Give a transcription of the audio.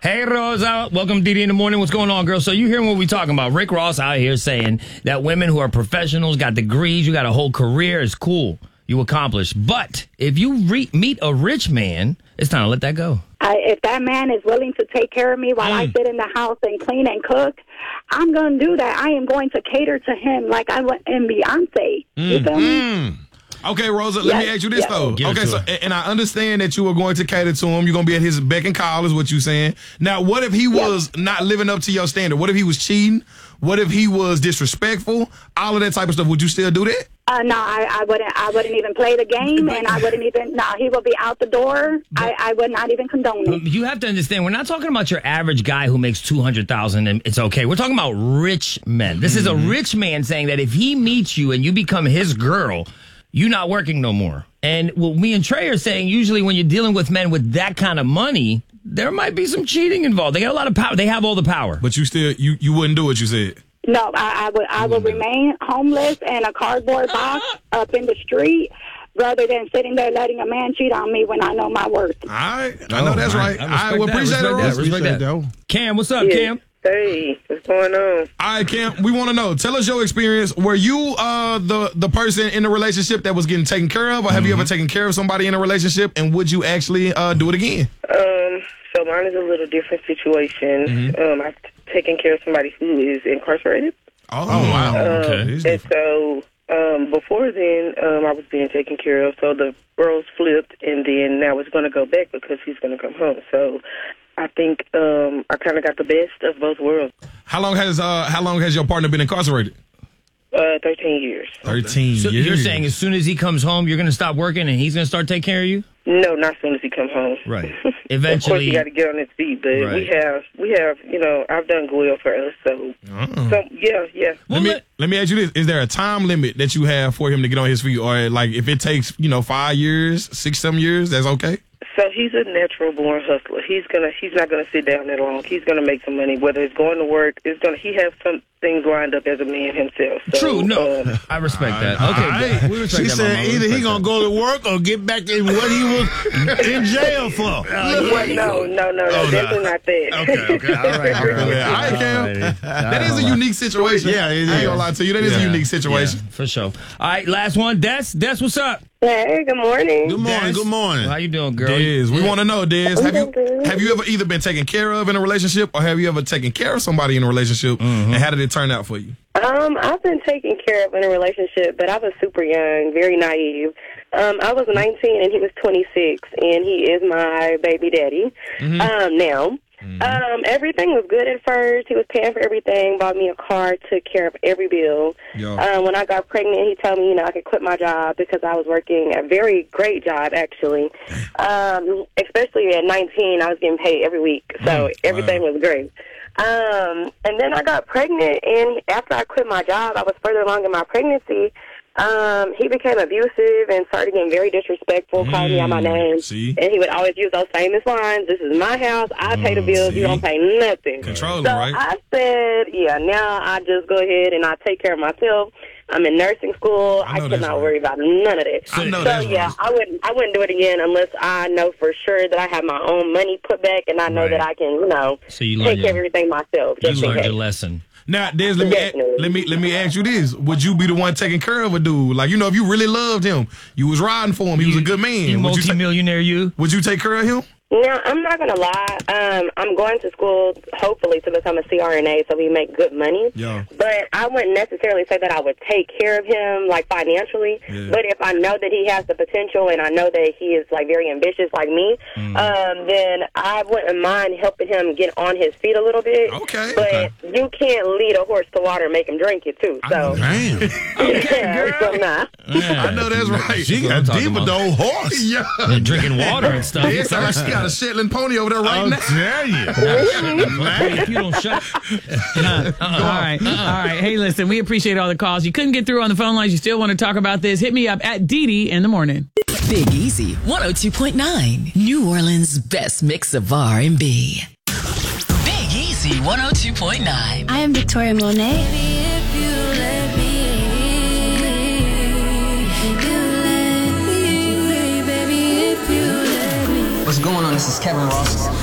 Hey, Rosa. Welcome, Didi in the morning. What's going on, girl? So you hearing what we talking about? Rick Ross out here saying that women who are professionals, got degrees, you got a whole career, is cool. You accomplish. But if you meet a rich man, it's time to let that go. If that man is willing to take care of me while I sit in the house and clean and cook, I'm going to do that. I am going to cater to him like I went in Beyonce. You feel me? Okay, Rosa, let me ask you this, though. Okay, so, and I understand that you were going to cater to him. You're going to be at his beck and call is what you're saying. Now, what if he was not living up to your standard? What if he was cheating? What if he was disrespectful? All of that type of stuff. Would you still do that? No, I wouldn't. I wouldn't even play the game, and I wouldn't even. No, he will be out the door. I would not even condone it. You have to understand, we're not talking about your average guy who makes $200,000 and it's okay. We're talking about rich men. This is a rich man saying that if he meets you and you become his girl, you're not working no more. And what me and Trey are saying, usually when you're dealing with men with that kind of money, there might be some cheating involved. They got a lot of power. They have all the power. But you still, you wouldn't do what you said. No, I would remain homeless in a cardboard box up in the street rather than sitting there letting a man cheat on me when I know my worth. All right. I know that's right. I will appreciate it, Rose. Respect that. Cam, what's up, Cam? Hey, what's going on? All right, Cam, we want to know. Tell us your experience. Were you the person in the relationship that was getting taken care of, or have you ever taken care of somebody in a relationship, and would you actually do it again? So mine is a little different situation. I've taken care of somebody who is incarcerated. Oh, wow. Okay. And so before then, I was being taken care of. So the roles flipped, and then now it's going to go back because he's going to come home. So I think I kind of got the best of both worlds. How long has your partner been incarcerated? 13 years. 13 years. So you're saying as soon as he comes home, you're going to stop working and he's going to start taking care of you? No, not as soon as he comes home. Right. Eventually, of course, he got to get on his feet. But we have, you know, I've done well for us. So, yeah. Well, let me ask you this: is there a time limit that you have for him to get on his feet, or like if it takes 5 years, 6-7 years, that's okay? So he's a natural born hustler. He's not gonna sit down that long. He's gonna make some money. Whether it's going to work, he has some things lined up as a man himself. So, true. No, I respect that. Okay, we respect she that, said Mama. either he gonna go to work or get back in what he was in jail for. No, definitely not that. Okay, all right. All right, Cam. That is a unique situation. Yeah, it is. I ain't gonna lie to you. That is a unique situation. Yeah, for sure. All right, last one. Des, what's up? Hey, good morning. Good morning. Des. Good morning. How you doing, girl? Des, we want to know, Des, have you ever either been taken care of in a relationship, or have you ever taken care of somebody in a relationship, and how did it turn out for you? I've been taken care of in a relationship, but I was super young, very naive. I was 19 and he was 26, and he is my baby daddy. Now, everything was good at first. He was paying for everything, bought me a car, took care of every bill. When I got pregnant, he told me, I could quit my job because I was working a very great job, actually. Especially at 19, I was getting paid every week, so everything was great. And then I got pregnant, and after I quit my job, I was further along in my pregnancy. He became abusive and started getting very disrespectful, calling me out my name. And he would always use those famous lines, "This is my house, I pay the bills, you don't pay nothing." Controlling, so right? I said, now I just go ahead and I take care of myself. I'm in nursing school. I cannot worry about none of that. I know I wouldn't do it again unless I know for sure that I have my own money put back and I know that I can, so you take care of everything myself. You learned your lesson. Now, Des, let me ask you this: would you be the one taking care of a dude? Like, if you really loved him, you was riding for him, he was a good man. You multi-millionaire, would you take care of him? Now, I'm not going to lie. I'm going to school, hopefully, to become a CRNA so we make good money. Yeah. But I wouldn't necessarily say that I would take care of him, like, financially. Yeah. But if I know that he has the potential and I know that he is, like, very ambitious like me, then I wouldn't mind helping him get on his feet a little bit. Okay. But you can't lead a horse to water and make him drink it, too. So. Damn. So nah. I know that's right. She got deep with the old horse. Yeah. And drinking water and stuff. Yeah, sounds like she got a Shetland pony over there right now. I'll tell you. If you don't shut All right. Hey, listen, we appreciate all the calls. You couldn't get through on the phone lines. You still want to talk about this. Hit me up at Didi in the morning. Big Easy 102.9, New Orleans' best mix of R&B. Big Easy 102.9. I am Victoria Monet. What's going on? This is Kevin Ross.